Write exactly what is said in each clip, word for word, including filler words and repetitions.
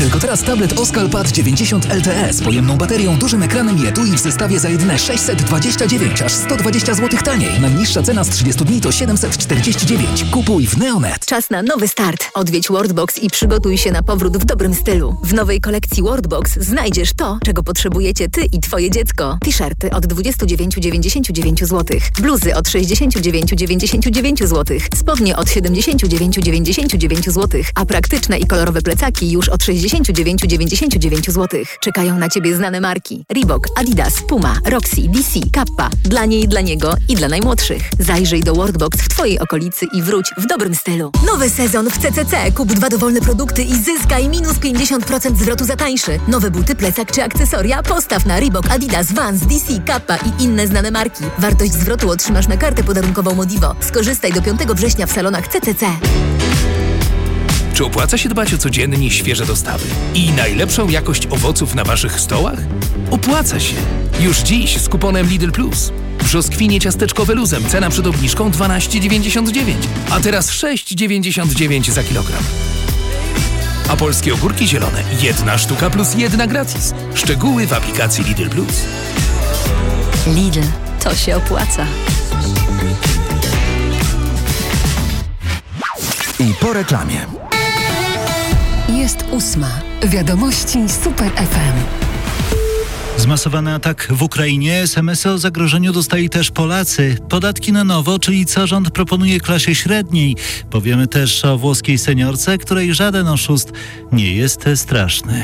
Tylko teraz tablet Oskal Pad dziewięćdziesiąt L T E z pojemną baterią, dużym ekranem i etui w zestawie za jedyne sześćset dwadzieścia dziewięć, aż sto dwadzieścia złotych taniej. Najniższa cena z trzydziestu dni to siedemset czterdzieści dziewięć. Kupuj w Neonet. Czas na nowy start. Odwiedź Worldbox i przygotuj się na powrót w dobrym stylu. W nowej kolekcji Worldbox znajdziesz to, czego potrzebujecie ty i twoje dziecko. T-shirty od dwadzieścia dziewięć dziewięćdziesiąt dziewięć złotych. Bluzy od sześćdziesiąt dziewięć dziewięćdziesiąt dziewięć złotych. Spodnie od siedemdziesiąt dziewięć dziewięćdziesiąt dziewięć złotych. A praktyczne i kolorowe plecaki już od sześćdziesiąt dziewięć dziewięćdziesiąt dziewięć złotych. Czekają na ciebie znane marki. Reebok, Adidas, Puma, Roxy, D C, Kappa. Dla niej, dla niego i dla najmłodszych. Zajrzyj do Worldbox w twojej okolicy i wróć w dobrym stylu. Nowy sezon w C C C. Kup dwa dowolne produkty i zyskaj minus pięćdziesiąt procent zwrotu za tańszy. Nowe buty, plecak czy akcesoria? Postaw na Reebok, Adidas, Vans, D C, Kappa i inne znane marki. Wartość zwrotu otrzymasz na kartę podarunkową Modivo. Skorzystaj do piątego września w salonach C C C. Czy opłaca się dbać o codziennie świeże dostawy i najlepszą jakość owoców na waszych stołach? Opłaca się! Już dziś z kuponem Lidl Plus. Brzoskwinie ciasteczkowe luzem, cena przed obniżką dwanaście dziewięćdziesiąt dziewięć, a teraz sześć dziewięćdziesiąt dziewięć za kilogram. A polskie ogórki zielone, jedna sztuka plus jedna gratis. Szczegóły w aplikacji Lidl Plus. Lidl, to się opłaca. I po reklamie. Jest ósma. Wiadomości Super F M. Zmasowany atak w Ukrainie. S M S-y o zagrożeniu dostali też Polacy. Podatki na nowo, czyli co rząd proponuje klasie średniej. Powiemy też o włoskiej seniorce, której żaden oszust nie jest straszny.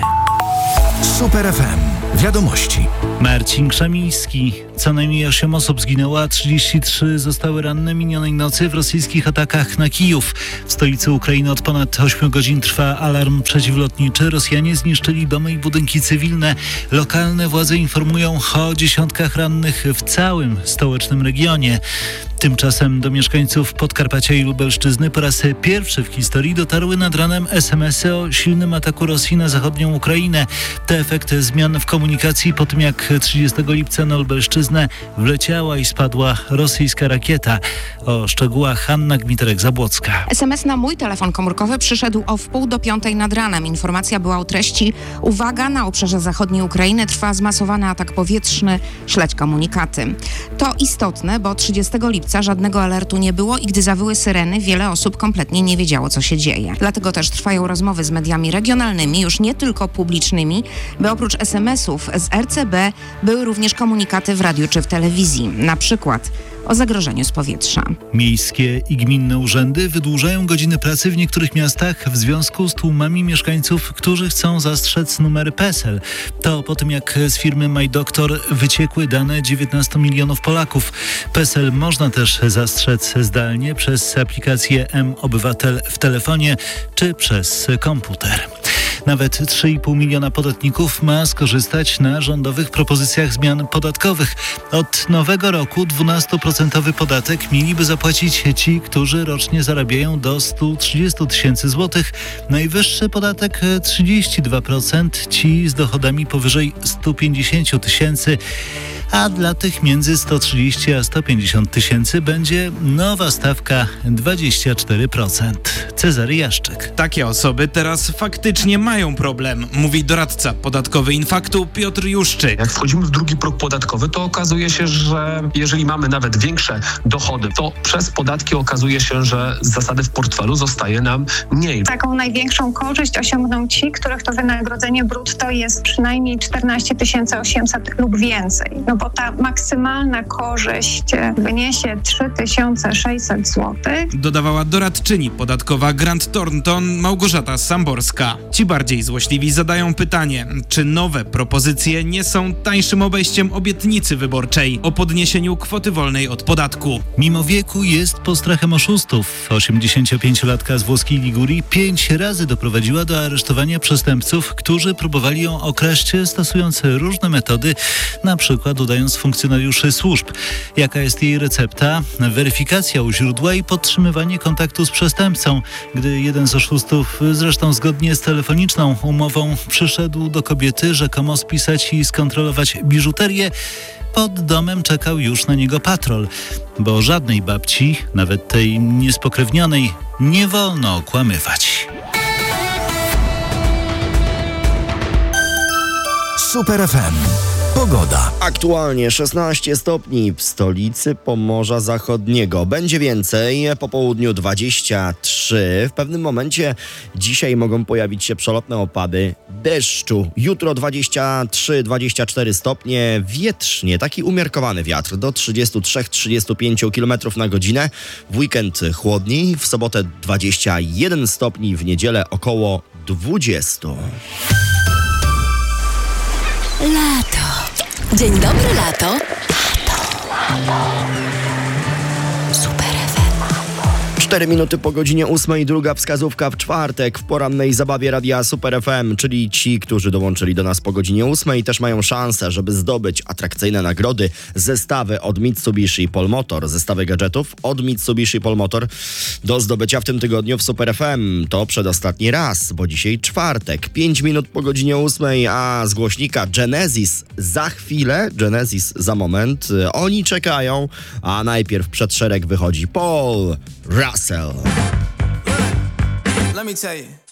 Super F M. Wiadomości. Marcin Krzemiński. Co najmniej osiem osób zginęło, a trzydzieści trzy zostały ranne minionej nocy w rosyjskich atakach na Kijów. W stolicy Ukrainy od ponad ośmiu godzin trwa alarm przeciwlotniczy. Rosjanie zniszczyli domy i budynki cywilne. Lokalne władze informują o dziesiątkach rannych w całym stołecznym regionie. Tymczasem do mieszkańców Podkarpacia i Lubelszczyzny po raz pierwszy w historii dotarły nad ranem es em esy o silnym ataku Rosji na zachodnią Ukrainę. To efekt zmian w komunikacji po tym, jak trzydziestego lipca na Lubelszczyznę wleciała i spadła rosyjska rakieta. O szczegółach Hanna Gmiterek-Zabłocka. es em es na mój telefon komórkowy przyszedł o wpół do piątej nad ranem. Informacja była o treści: uwaga, na obszarze zachodniej Ukrainy trwa zmasowany atak powietrzny, śledź komunikaty. To istotne, bo trzydziestego lipca żadnego alertu nie było i gdy zawyły syreny, wiele osób kompletnie nie wiedziało, co się dzieje. Dlatego też trwają rozmowy z mediami regionalnymi, już nie tylko publicznymi, by oprócz es em esów z er ce be były również komunikaty w radiu czy w telewizji. Na przykład o zagrożeniu z powietrza. Miejskie i gminne urzędy wydłużają godziny pracy w niektórych miastach w związku z tłumami mieszkańców, którzy chcą zastrzec numery P E S E L. To po tym, jak z firmy MyDoktor wyciekły dane dziewiętnastu milionów Polaków. P E S E L można też zastrzec zdalnie przez aplikację M-Obywatel w telefonie czy przez komputer. Nawet trzy i pół miliona podatników ma skorzystać na rządowych propozycjach zmian podatkowych. Od nowego roku dwunastoprocentowy podatek mieliby zapłacić ci, którzy rocznie zarabiają do stu trzydziestu tysięcy złotych. Najwyższy podatek trzydzieści dwa procent, ci z dochodami powyżej stu pięćdziesięciu tysięcy. A dla tych między sto trzydzieści a sto pięćdziesiąt tysięcy będzie nowa stawka dwadzieścia cztery procent. Cezary Jaszczyk. Takie osoby teraz faktycznie mają problem, mówi doradca podatkowy Infaktu Piotr Juszczyk. Jak wchodzimy w drugi próg podatkowy, to okazuje się, że jeżeli mamy nawet większe dochody, to przez podatki okazuje się, że z zasady w portfelu zostaje nam mniej. Taką największą korzyść osiągną ci, których to wynagrodzenie brutto jest przynajmniej czternaście tysięcy osiemset lub więcej. No bo ta maksymalna korzyść wyniesie trzy tysiące sześćset złotych. Dodawała doradczyni podatkowa Grant Thornton Małgorzata Samborska. Ci bardziej złośliwi zadają pytanie, czy nowe propozycje nie są tańszym obejściem obietnicy wyborczej o podniesieniu kwoty wolnej od podatku. Mimo wieku jest postrachem oszustów. osiemdziesięciopięciolatka z włoskiej Ligurii pięć razy doprowadziła do aresztowania przestępców, którzy próbowali ją okraść, stosując różne metody, na przykład udając funkcjonariuszy służb. Jaka jest jej recepta? Weryfikacja u źródła i podtrzymywanie kontaktu z przestępcą. Gdy jeden z oszustów, zresztą zgodnie z telefoniczną umową, przyszedł do kobiety rzekomo spisać i skontrolować biżuterię, pod domem czekał już na niego patrol, bo żadnej babci, nawet tej niespokrewnionej, nie wolno okłamywać. Super F M. Pogoda. Aktualnie szesnaście stopni w stolicy Pomorza Zachodniego. Będzie więcej, po południu dwadzieścia trzy. W pewnym momencie dzisiaj mogą pojawić się przelotne opady deszczu. Jutro dwadzieścia trzy dwadzieścia cztery stopnie, wietrznie, taki umiarkowany wiatr do trzydzieści trzy trzydzieści pięć kilometrów na godzinę. W weekend chłodniej, w sobotę dwadzieścia jeden stopni, w niedzielę około dwadzieścia. Lato. Dzień dobry, lato. Lato. Super F M. cztery minuty po godzinie ósmej, druga wskazówka w czwartek w porannej zabawie Radia Super F M, czyli ci, którzy dołączyli do nas po godzinie ósmej, też mają szansę, żeby zdobyć atrakcyjne nagrody, zestawy od Mitsubishi Polmotor, zestawy gadżetów od Mitsubishi Polmotor do zdobycia w tym tygodniu w Super F M. To przedostatni raz, bo dzisiaj czwartek, pięć minut po godzinie ósmej, a z głośnika Genesis za chwilę, Genesis za moment, oni czekają, a najpierw przed szereg wychodzi Paul Russell. Let me tell you.